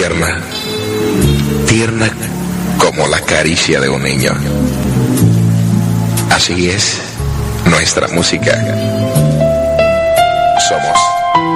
tierna, tierna como la caricia de un niño. Así es nuestra música.